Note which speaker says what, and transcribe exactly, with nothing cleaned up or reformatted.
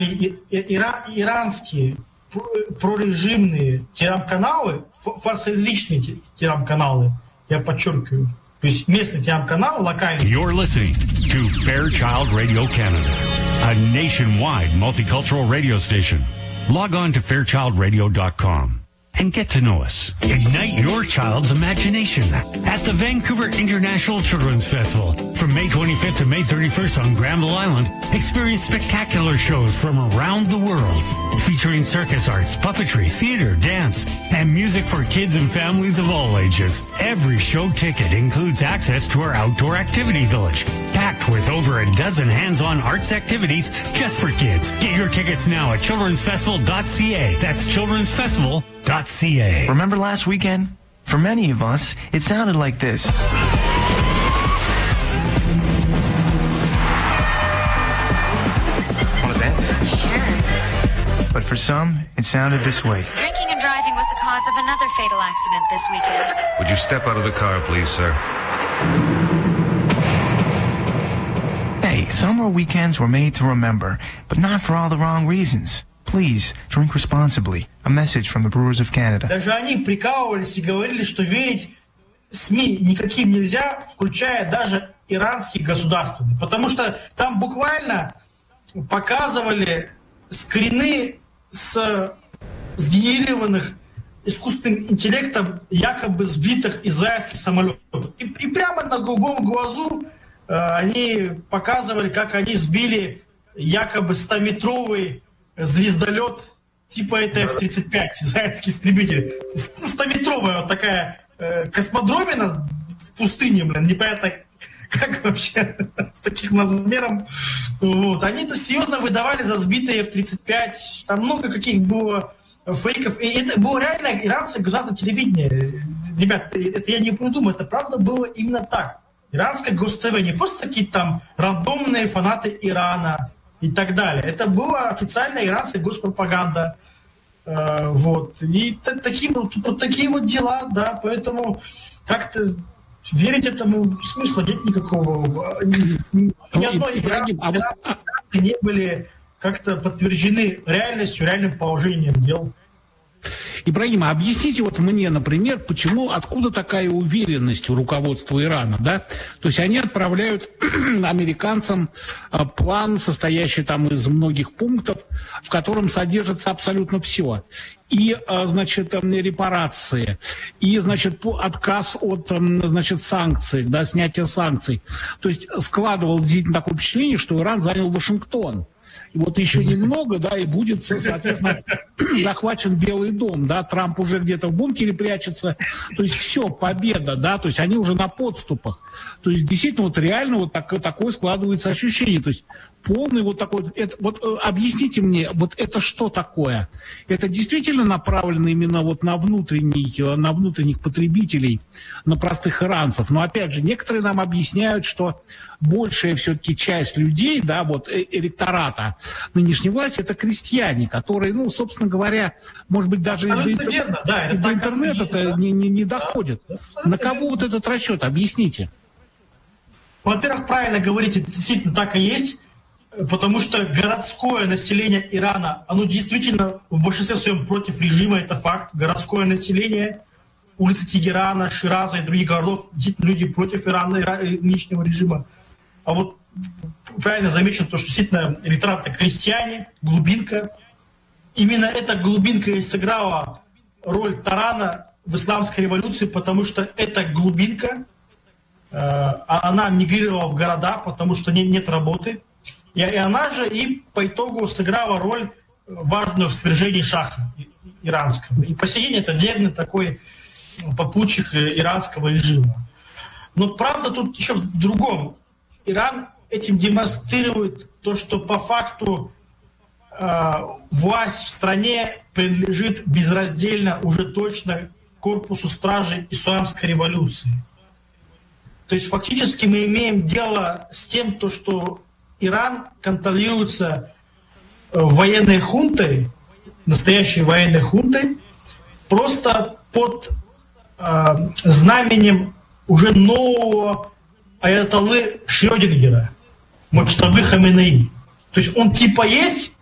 Speaker 1: и, и, ира, иранские прорежимные телеграм-каналы, фарсоязычные телеграм-каналы, я подчеркиваю, то есть местный телеграм-канал локальный.
Speaker 2: You're listening to Fairchild Radio Canada, a nationwide multicultural radio station. Log on to fairchild radio dot com and get to know us. Ignite your child's imagination at the Vancouver International Children's Festival. From May twenty-fifth to May thirty-first on Granville Island, experience spectacular shows from around the world, featuring circus arts, puppetry, theater, dance, and music for kids and families of all ages. Every show ticket includes access to our outdoor activity village, packed with over a dozen hands-on arts activities just for kids. Get your tickets now at children's festival dot c a. That's children's festival dot c a.
Speaker 3: Remember last weekend? For many of us, it sounded like this. Want to dance? Sure. But for some, it sounded this way.
Speaker 4: Drinking and driving was the cause of another fatal accident this weekend.
Speaker 5: Would you step out of the car, please, sir?
Speaker 3: Hey, summer weekends were made to remember, but not for all the wrong reasons. Please, drink responsibly. A message from the Brewers of Canada.
Speaker 1: Даже они прикалывались и говорили, что верить СМИ никаким нельзя, включая даже иранские государственные. Потому что там буквально показывали скрины с сгенерированных искусственным интеллектом якобы сбитых израильских самолетов. И, и прямо на голубом глазу э, они показывали, как они сбили якобы стометровый звездолет типа это эф тридцать пять, израильский истребитель. Ну, стометровая вот такая э, космодромина в пустыне, блин, непонятно как вообще с таким размером. Вот. Они-то серьезно выдавали за сбитые эф тридцать пять. Там много каких было фейков. И это было реально иранское государственное телевидение. Ребят, это я не придумал, это правда было именно так. Иранское гос-ТВ, не просто какие-то там рандомные фанаты Ирана и так далее. Это была официальная иранская госпропаганда. Э, вот. И т- такие, вот, вот такие вот дела, да, поэтому как-то верить этому смысла нет никакого. Ни, ни одной Иран, а вот... не были как-то подтверждены реальностью, реальным положением дел.
Speaker 6: Ибрагим, а объясните вот мне, например, почему, откуда такая уверенность у руководства Ирана, да? То есть они отправляют американцам план, состоящий там из многих пунктов, в котором содержится абсолютно все. И, значит, репарации, и, значит, отказ от, значит, санкций, да, снятия санкций. То есть складывалось действительно такое впечатление, что Иран занял Вашингтон. И вот еще немного, да, и будет, соответственно, захвачен Белый дом, да, Трамп уже где-то в бункере прячется, то есть все, победа, да, то есть они уже на подступах. То есть действительно вот реально вот так, такое складывается ощущение, то есть полный вот такой, это, вот объясните мне, вот это что такое? Это действительно направлено именно вот на внутренний, на внутренних потребителей, на простых иранцев. Но опять же, некоторые нам объясняют, что большая все-таки часть людей, да, вот электората нынешней власти, это крестьяне, которые, ну, собственно говоря, может быть, даже до,
Speaker 1: верно, да,
Speaker 6: до
Speaker 1: так,
Speaker 6: интернета-то да. не, не, не доходят. Да, на кого вот этот расчет? Объясните.
Speaker 1: Во-первых, правильно говорите, это действительно так и есть. Потому что городское население Ирана, оно действительно в большинстве своем против режима, это факт. Городское население, улицы Тегерана, Шираза и других городов, действительно люди против Ирана, нынешнего режима. А вот правильно замечено то, что действительно электорат — это крестьяне, глубинка. Именно эта глубинка и сыграла роль тарана в исламской революции, потому что эта глубинка, э, она мигрировала в города, потому что не, нет работы. И, и она же и по итогу сыграла роль важную в свержении шаха иранского. И по сей день это верный такой попутчик иранского режима. Но правда тут еще в другом. Иран этим демонстрирует то, что по факту э, власть в стране принадлежит безраздельно уже точно корпусу стражей исламской революции. То есть фактически мы имеем дело с тем, то, что Иран контролируется военной хунтой, настоящей военной хунтой, просто под э, знаменем уже нового аятоллы Шрёдингера, Муджтабы Хаминеи. То есть он типа есть,